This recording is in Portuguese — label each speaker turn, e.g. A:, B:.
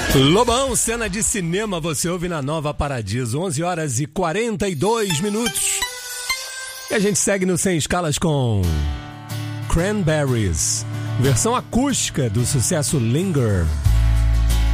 A: Lobão, cena de cinema, você ouve na Nova Paradiso, 11 horas e 42 minutos. E a gente segue no Sem Escalas com Cranberries, versão acústica do sucesso Linger.